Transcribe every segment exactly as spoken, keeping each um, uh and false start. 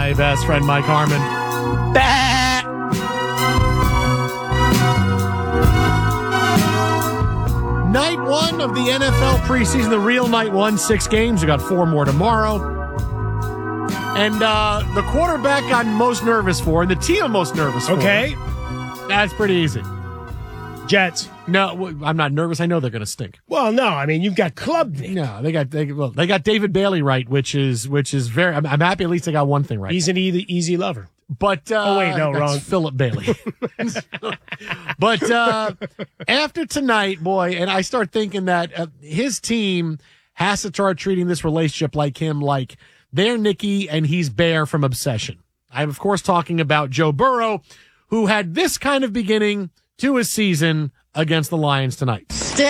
my best friend, Mike Harmon. Bah! Night one of the N F L preseason, the real night one, six games. We got four more tomorrow. And uh, the quarterback I'm most nervous for, and the team I'm most nervous for. Okay. That's pretty easy. Jets. No, I'm not nervous. I know they're going to stink. Well, no, I mean, you've got Klubnik. No, they got they, well, they got David Bailey right, which is which is very. I'm, I'm happy at least they got one thing right. He's an easy, easy lover. But uh, oh wait, no, that's wrong. Philip Bailey. But uh, after tonight, boy, and I start thinking that uh, his team has to start treating this relationship like him, like they're Nicky and he's Bear from Obsession. I'm of course talking about Joe Burrow, who had this kind of beginning to his season against the Lions tonight.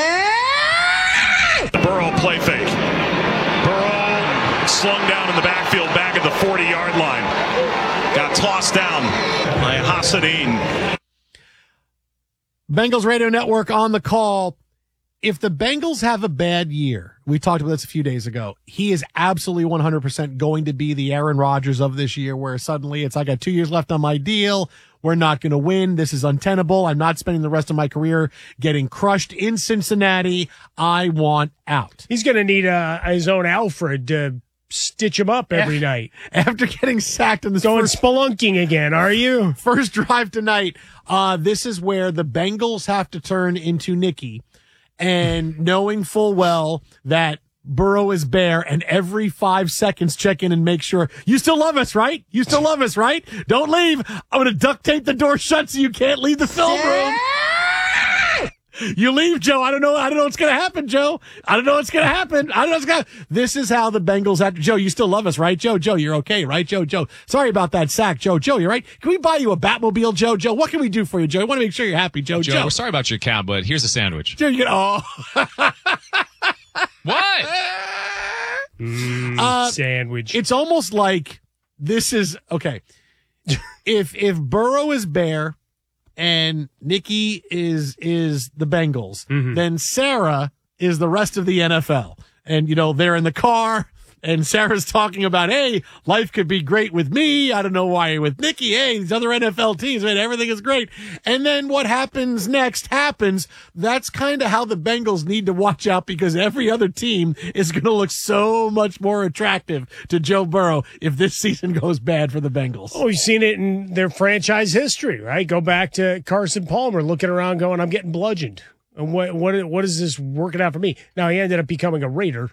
Burrow play fake. Burrow slung down in the backfield back at the forty-yard line. Got tossed down by Hassanin. Bengals Radio Network on the call. If the Bengals have a bad year, we talked about this a few days ago, he is absolutely one hundred percent going to be the Aaron Rodgers of this year, where suddenly it's, I got two years left on my deal. We're not going to win. This is untenable. I'm not spending the rest of my career getting crushed in Cincinnati. I want out. He's going to need uh, his own Alfred to stitch him up every night. After getting sacked in this Going first, spelunking again, are you? first drive tonight, uh, this is where the Bengals have to turn into Nicky. And knowing full well that Burrow is Bear, and every five seconds check in and make sure you still love us, right? You still love us, right? Don't leave. I'm going to duct tape the door shut so you can't leave the film room. You leave, Joe. I don't know. I don't know what's going to happen, Joe. I don't know what's going to happen. I don't know what's going to This is how the Bengals have to. Joe, you still love us, right? Joe, Joe, you're okay, right? Joe, Joe. Sorry about that sack, Joe. Joe, you're right. Can we buy you a Batmobile, Joe? Joe, what can we do for you, Joe? I want to make sure you're happy, Joe. Joe, Joe. we're sorry about your account, but here's a sandwich. Joe, you get, oh. What? Mm, Uh, sandwich. It's almost like this is okay. if if Burrow is Bear and Nicky is is the Bengals, Mm-hmm. then Sarah is the rest of the N F L. And you know, they're in the car and Sarah's talking about, hey, life could be great with me. I don't know why you're with Nicky. Hey, these other N F L teams, man, everything is great. And then what happens next happens. That's kind of how the Bengals need to watch out, because every other team is going to look so much more attractive to Joe Burrow if this season goes bad for the Bengals. Oh, we've seen it in their franchise history, right? Go back to Carson Palmer looking around going, I'm getting bludgeoned. And what what what is this working out for me? Now, he ended up becoming a Raider.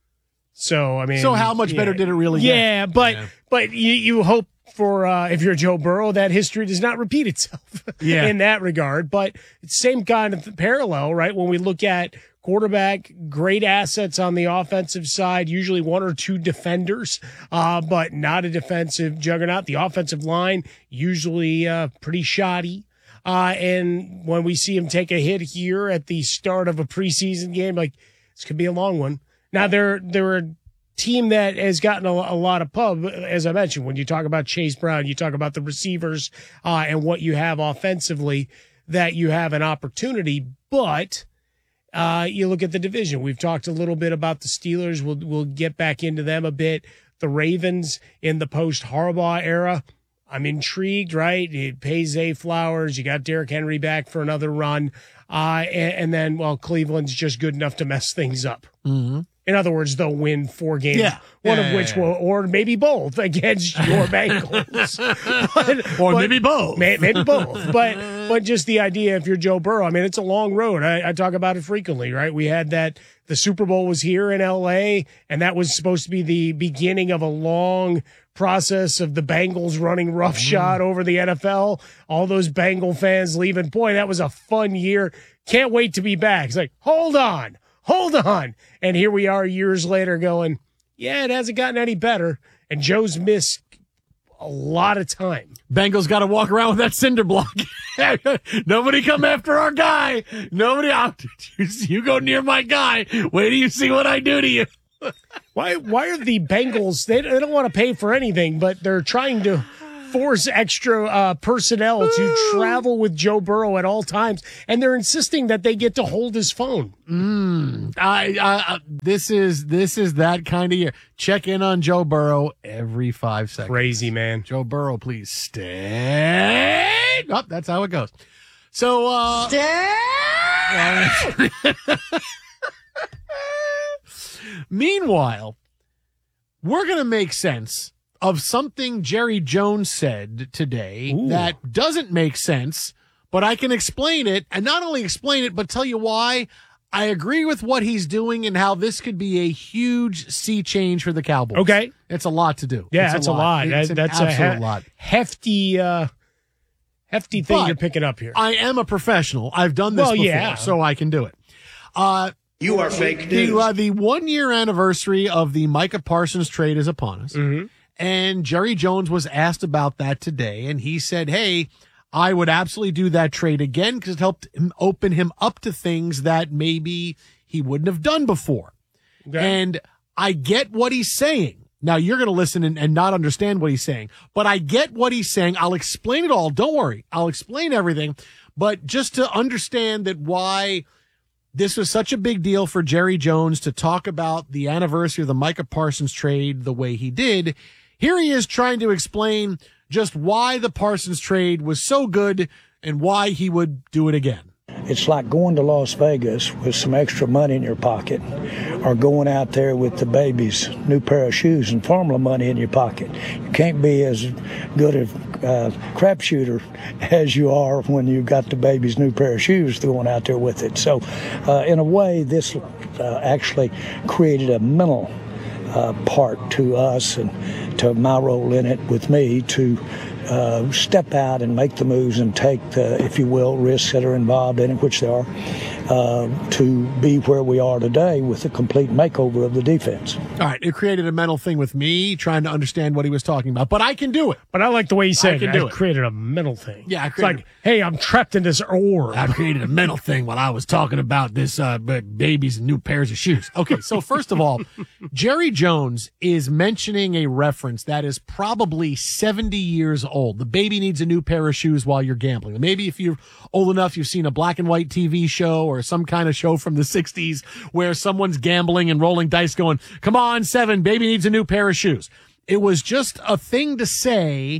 So, I mean. So how much yeah. better did it really get? Yeah, but Yeah. but you, you hope for, uh, if you're Joe Burrow, that history does not repeat itself Yeah. in that regard. But it's same kind of parallel, right? When we look at quarterback, great assets on the offensive side, usually one or two defenders, uh, but not a defensive juggernaut. The offensive line, usually uh, pretty shoddy. Uh, and when we see him take a hit here at the start of a preseason game, like, this could be a long one. Now, they're, they're a team that has gotten a, a lot of pub, as I mentioned. When you talk about Chase Brown, you talk about the receivers uh, and what you have offensively, that you have an opportunity. But uh, you look at the division. We've talked a little bit about the Steelers. We'll, we'll get back into them a bit. The Ravens in the post-Harbaugh era. I'm intrigued, right? It pays Zay Flowers. You got Derrick Henry back for another run. Uh, and, and then, well, Cleveland's just good enough to mess things up. Mm-hmm. In other words, they'll win four games, Yeah. one Yeah, of yeah, which yeah. will, or maybe both against your Bengals. but, Or but- maybe both. May, maybe both. But but just the idea, if you're Joe Burrow, I mean, it's a long road. I, I talk about it frequently, right? We had that, the Super Bowl was here in L A, and that was supposed to be the beginning of a long process of the Bengals running roughshod over the N F L. All those Bengal fans leaving. Boy, that was a fun year. Can't wait to be back. It's like, hold on. Hold on. And here we are years later going, yeah, it hasn't gotten any better. And Joe's missed a lot of time. Bengals got to walk around with that cinder block. Nobody come after our guy. Nobody out. You go near my guy. Wait till you see what I do to you. Why Why are the Bengals, they, they don't want to pay for anything, but they're trying to force extra uh, personnel to travel with Joe Burrow at all times, and they're insisting that they get to hold his phone. Mm, I, I, this is this is that kind of year. Check in on Joe Burrow every five seconds. Crazy, man. Joe Burrow, please stay. Oh, that's how it goes. So, uh, stay. Meanwhile, we're going to make sense of something Jerry Jones said today Ooh. that doesn't make sense, but I can explain it, and not only explain it, but tell you why I agree with what he's doing and how this could be a huge sea change for the Cowboys. Okay. It's a lot to do. Yeah, it's that's a lot. It's that, that's an a absolute he- lot. Hefty, uh, hefty thing But you're picking up here. I am a professional. I've done this well, before, yeah. so I can do it. Uh, You are fake the, news. uh, the one-year anniversary of the Micah Parsons trade is upon us. Mm-hmm. And Jerry Jones was asked about that today, and he said, hey, I would absolutely do that trade again because it helped him open him up to things that maybe he wouldn't have done before. Okay. And I get what he's saying. Now, you're going to listen and, and not understand what he's saying, but I get what he's saying. I'll explain it all. Don't worry. I'll explain everything. But just to understand that why this was such a big deal for Jerry Jones to talk about the anniversary of the Micah Parsons trade the way he did, here he is trying to explain just why the Parsons trade was so good and why he would do it again. It's like going to Las Vegas with some extra money in your pocket or going out there with the baby's new pair of shoes and formula money in your pocket. You can't be as good a uh, crap shooter as you are when you've got the baby's new pair of shoes going out there with it. So uh, in a way, this uh, actually created a mental uh, part to us and to my role in it with me to Uh, step out and make the moves and take the, if you will, risks that are involved in it, which they are, uh, to be where we are today with a complete makeover of the defense. All right, it created a mental thing with me trying to understand what he was talking about, but I can do it. But I like the way he said I can it. do I it. created a mental thing. Yeah, I it's created- like, hey, I'm trapped in this orb. I created a mental thing while I was talking about this uh, baby's new pairs of shoes. Okay, so first of all, Jerry Jones is mentioning a reference that is probably seventy years old. The baby needs a new pair of shoes while you're gambling. Maybe if you're old enough, you've seen a black and white T V show or some kind of show from the sixties where someone's gambling and rolling dice going, come on, seven, baby needs a new pair of shoes. It was just a thing to say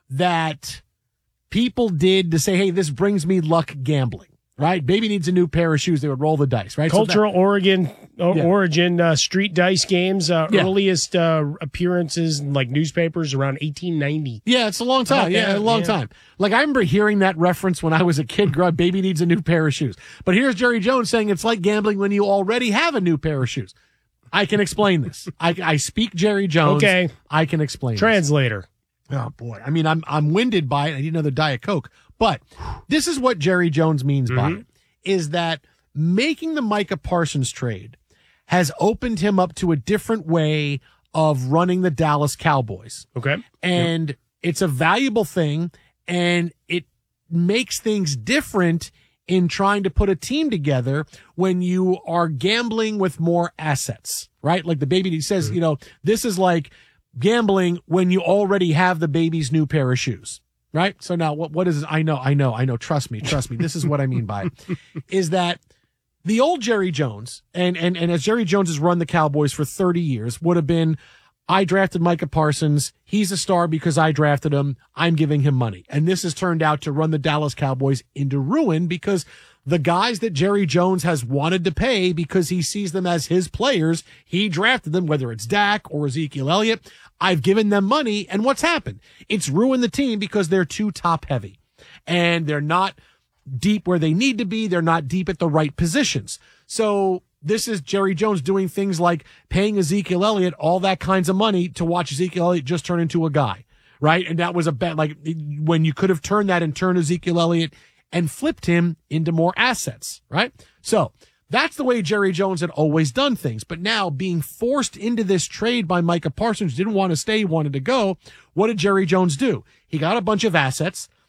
that people did to say, hey, this brings me luck gambling, right? Baby needs a new pair of shoes. They would roll the dice, right? Cultural so that, Oregon uh, Yeah. origin uh, street dice games. Uh, Yeah. Earliest uh, appearances in like newspapers around eighteen ninety. Yeah, it's a long time. About Yeah, that, a long yeah. time. Like I remember hearing that reference when I was a kid. Growing up, baby needs a new pair of shoes. But here's Jerry Jones saying it's like gambling when you already have a new pair of shoes. I can explain this. I, I speak Jerry Jones. Okay. I can explain. Translator. This. Oh boy. I mean, I'm I'm winded by it. I need another Diet Coke. But this is what Jerry Jones means by it: is that making the Micah Parsons trade has opened him up to a different way of running the Dallas Cowboys. Okay. And yep. It's a valuable thing, and it makes things different in trying to put a team together when you are gambling with more assets, right? Like the baby says, mm-hmm. you know, this is like gambling when you already have the baby's new pair of shoes, right? So now what, what is it? I know, I know, I know. Trust me, trust me. This is what I mean by it, is that the old Jerry Jones, and, and, and as Jerry Jones has run the Cowboys for thirty years, would have been, I drafted Micah Parsons. He's a star because I drafted him. I'm giving him money. And this has turned out to run the Dallas Cowboys into ruin because the guys that Jerry Jones has wanted to pay because he sees them as his players, he drafted them, whether it's Dak or Ezekiel Elliott. I've given them money. And what's happened? It's ruined the team because they're too top heavy and they're not deep where they need to be. They're not deep at the right positions. So this is Jerry Jones doing things like paying Ezekiel Elliott all that kinds of money to watch Ezekiel Elliott just turn into a guy, right? And that was a bet, like when you could have turned that and turned Ezekiel Elliott and flipped him into more assets, right? So that's the way Jerry Jones had always done things. But now being forced into this trade by Micah Parsons, didn't want to stay, wanted to go. What did Jerry Jones do? He got a bunch of assets.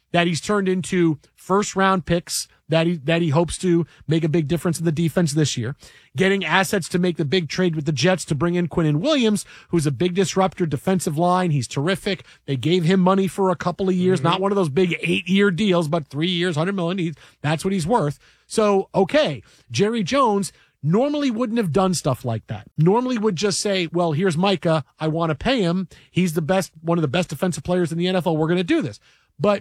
that he's turned into first round picks that he that he hopes to make a big difference in the defense this year, getting assets to make the big trade with the Jets to bring in Quinnen Williams, who's a big disruptor, defensive line. He's terrific. They gave him money for a couple of years, mm-hmm. not one of those big eight-year deals, but three years, one hundred million dollars. He's, that's what he's worth. So, okay, Jerry Jones normally wouldn't have done stuff like that. Normally would just say, well, here's Micah. I want to pay him. He's the best, one of the best defensive players in the N F L. We're going to do this. But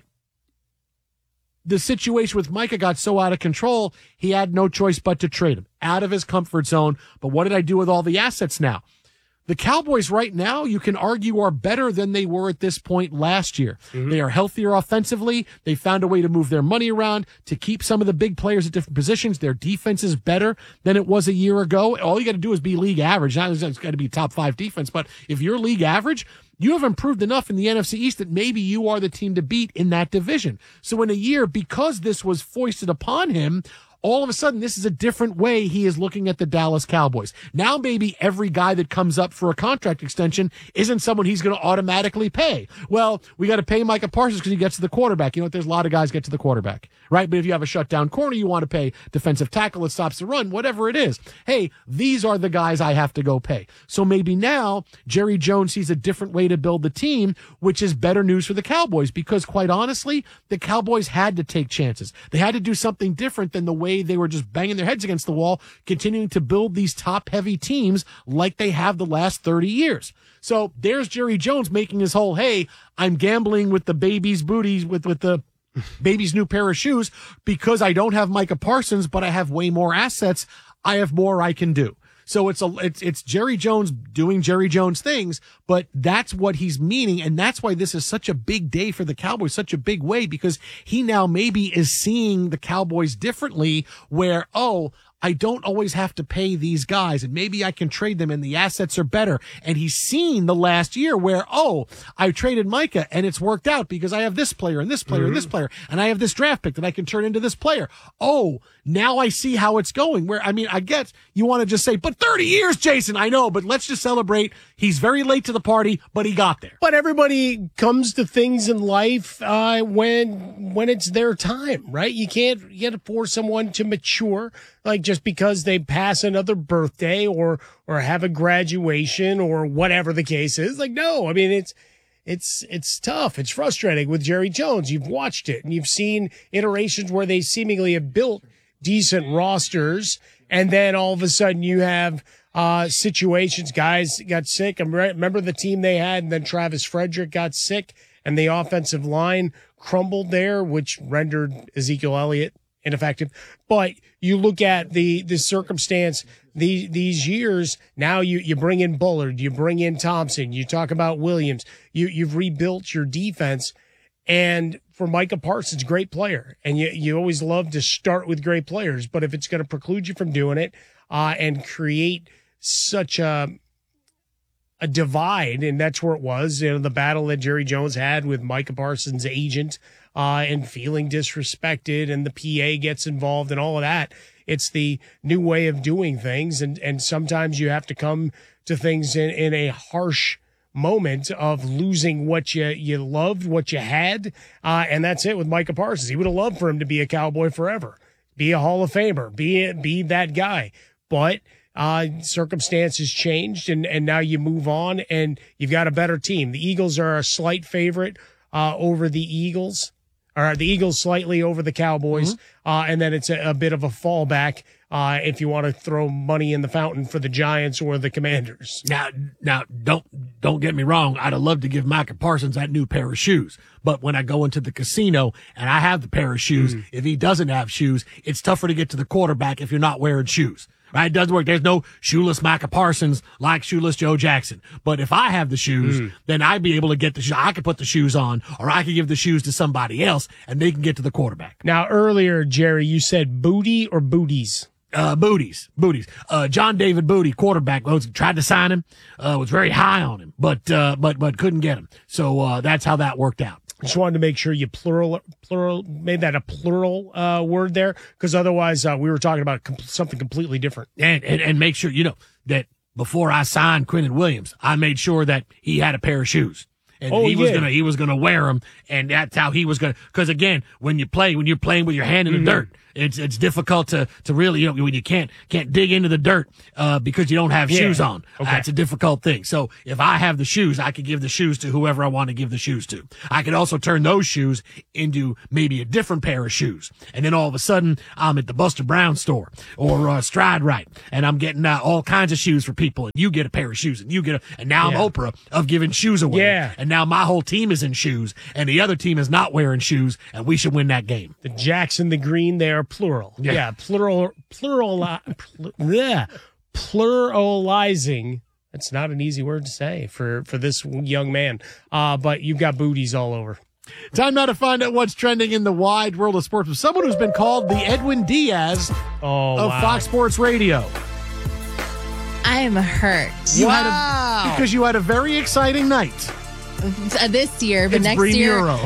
the situation with Micah got so out of control, he had no choice but to trade him out of his comfort zone. But what did I do with all the assets now? The Cowboys right now, you can argue, are better than they were at this point last year. Mm-hmm. They are healthier offensively. They found a way to move their money around to keep some of the big players at different positions. Their defense is better than it was a year ago. All you got to do is be league average. Not it's got to be top five defense, but if you're league average, you have improved enough in the N F C East that maybe you are the team to beat in that division. So in a year, because this was foisted upon him, all of a sudden, this is a different way he is looking at the Dallas Cowboys. Now, maybe every guy that comes up for a contract extension isn't someone he's going to automatically pay. Well, we got to pay Micah Parsons because he gets to the quarterback. You know what? There's a lot of guys get to the quarterback, right? But if you have a shutdown corner, you want to pay defensive tackle that stops the run, whatever it is. Hey, these are the guys I have to go pay. So maybe now Jerry Jones sees a different way to build the team, which is better news for the Cowboys because, quite honestly, the Cowboys had to take chances. They had to do something different than the way they were just banging their heads against the wall, continuing to build these top-heavy teams like they have the last thirty years. So there's Jerry Jones making his whole, hey, I'm gambling with the baby's booties, with, with the baby's new pair of shoes because I don't have Micah Parsons, but I have way more assets. I have more I can do. So it's a it's it's Jerry Jones doing Jerry Jones things, but that's what he's meaning, and that's why this is such a big day for the Cowboys, such a big way, because he now maybe is seeing the Cowboys differently, where, oh, I don't always have to pay these guys, and maybe I can trade them, and the assets are better. And he's seen the last year where, oh, I traded Micah, and it's worked out because I have this player and this player mm-hmm. and this player, and I have this draft pick that I can turn into this player. Oh, now I see how it's going. Where, I mean, I get you want to just say, but thirty years, Jason, I know, but let's just celebrate. He's very late to the party, but he got there. But everybody comes to things in life uh, when when it's their time, right? You can't you can't force someone to mature, like just because they pass another birthday or or have a graduation or whatever the case is. Like, no, I mean, it's it's it's tough. It's frustrating with Jerry Jones. You've watched it and you've seen iterations where they seemingly have built decent rosters, and then all of a sudden you have uh, situations, guys got sick. I remember the team they had, and then Travis Frederick got sick, and the offensive line crumbled there, which rendered Ezekiel Elliott ineffective. But you look at the the circumstance, the, these years, now you, you bring in Bullard, you bring in Thompson, you talk about Williams, you, you've rebuilt your defense. And for Micah Parsons, great player. And you, you always love to start with great players. But if it's going to preclude you from doing it uh, and create such a a divide, and that's where it was, you know, the battle that Jerry Jones had with Micah Parsons' agent uh, and feeling disrespected, and the P A gets involved and all of that. It's the new way of doing things. And, and sometimes you have to come to things in, in a harsh moment of losing what you you loved, what you had, uh, and that's it with Micah Parsons. He would have loved for him to be a Cowboy forever, be a Hall of Famer, be be that guy. But uh, circumstances changed, and and now you move on, and you've got a better team. The Eagles are a slight favorite uh, over the Eagles, or the Eagles slightly over the Cowboys, mm-hmm. uh, and then it's a, a bit of a fallback. Uh, if you want to throw money in the fountain for the Giants or the Commanders. Now, now, don't, don't get me wrong. I'd have loved to give Micah Parsons that new pair of shoes. But when I go into the casino and I have the pair of shoes, mm. if he doesn't have shoes, it's tougher to get to the quarterback if you're not wearing shoes. Right? It doesn't work. There's no shoeless Micah Parsons like shoeless Joe Jackson. But if I have the shoes, mm. then I'd be able to get the shoes. I could put the shoes on, or I could give the shoes to somebody else, and they can get to the quarterback. Now, earlier, Jerry, you said booty or booties? Uh, booties, booties. Uh, John David Booty, quarterback, was tried to sign him, uh, was very high on him, but, uh, but, but couldn't get him. So, uh, that's how that worked out. Just wanted to make sure you plural, plural, made that a plural, uh, word there. Cause otherwise, uh, we were talking about com- something completely different. And, and, and make sure, you know, that before I signed Quinnen Williams, I made sure that he had a pair of shoes. and Oh, he was yeah. gonna he was gonna wear them, and that's how he was gonna. Because again, when you play, when you're playing with your hand in the Mm-hmm. dirt, it's it's difficult to to really, you know, when you can't can't dig into the dirt uh, because you don't have Yeah. shoes on. Okay. That's a difficult thing. So if I have the shoes, I could give the shoes to whoever I want to give the shoes to. I could also turn those shoes into maybe a different pair of shoes, and then all of a sudden I'm at the Buster Brown store or uh, Stride Right, and I'm getting uh, all kinds of shoes for people, and you get a pair of shoes, and you get a, and now Yeah. I'm Oprah of giving shoes away. Yeah. And now my whole team is in shoes, and the other team is not wearing shoes, and we should win that game. The Jacks and the Green, they are plural. Yeah. Yeah, plural, plural, pl- yeah, pluralizing. That's not an easy word to say for, for this young man. Uh, but you've got booties all over. Time now to find out what's trending in the wide world of sports with someone who's been called the Edwin Diaz Oh, of wow. Fox Sports Radio. I am hurt You had a, because you had a very exciting night. Uh, this year, but It's next Bree year, Muro.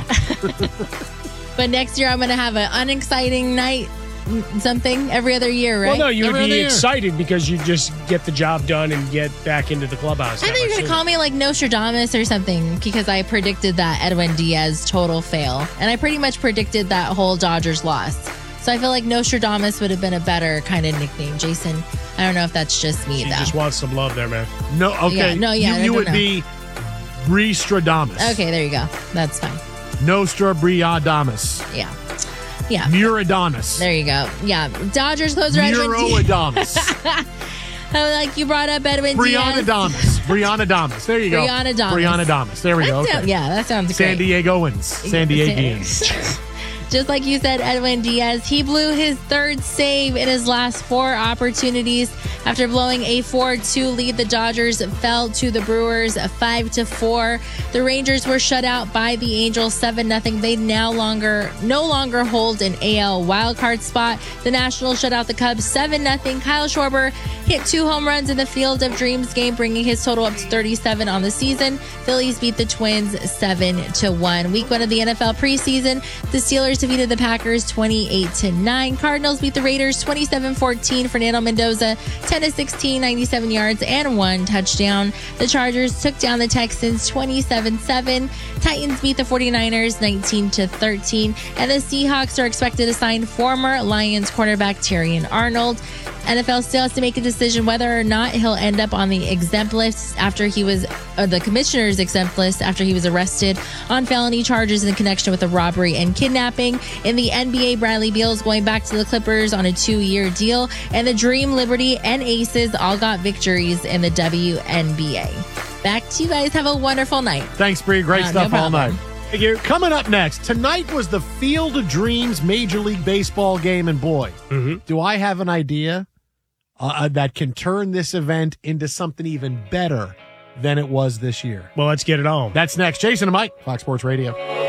but next year I'm going to have an unexciting night, mm, something every other year, right? Well, no, you would Every other be year. excited because you just get the job done and get back into the clubhouse. I thought you were going to call me like Nostradamus or something because I predicted that Edwin Diaz total fail. And I pretty much predicted that whole Dodgers loss. So I feel like Nostradamus would have been a better kind of nickname. Jason, I don't know if that's just me, She though. just wants some love there, man. No, okay. Yeah, no, yeah, You, I you don't would know. be Bree-Stradamus. Okay, there you go. That's fine. Nostra Briadamus. Yeah. Yeah. Muradamus. There you go. Yeah. Dodgers closer Edwin Diaz. Muroadamus. Oh, like you brought up Edwin Brianna Diaz. Damas. Brianna Damas. There you go. Brianna Damas. Brianna Damas. There we That go. sound- Okay. yeah, that sounds San great. Diegoans. San Diegians. Just like you said, Edwin Diaz, he blew his third save in his last four opportunities. After blowing a four two lead, the Dodgers fell to the Brewers five to four. The Rangers were shut out by the Angels seven nothing. They now longer no longer hold an A L wildcard spot. The Nationals shut out the Cubs seven nothing. Kyle Schwarber hit two home runs in the Field of Dreams game, bringing his total up to thirty-seven on the season. Phillies beat the Twins seven to one. Week one of the N F L preseason, the Steelers defeated the Packers twenty-eight to nine. Cardinals beat the Raiders twenty-seven fourteen. Fernando Mendoza ten to sixteen, ninety-seven yards and one touchdown. The Chargers took down the Texans twenty-seven seven. Titans beat the 49ers nineteen to thirteen. And the Seahawks are expected to sign former Lions quarterback Terrion Arnold. N F L still has to make a decision whether or not he'll end up on the exempt list after he was, uh, the commissioner's exempt list after he was arrested on felony charges in connection with a robbery and kidnapping. In the N B A, Bradley Beal is going back to the Clippers on a two-year deal, and the Dream, Liberty, and Aces all got victories in the W N B A. Back to you guys. Have a wonderful night. Thanks, Bree. Great Uh, no stuff all problem. night. Thank you. Coming up next, tonight was the Field of Dreams Major League Baseball game, and boy, do I have an idea uh, that can turn this event into something even better than it was this year. Well, let's get it on. That's next. Jason and Mike, Fox Sports Radio.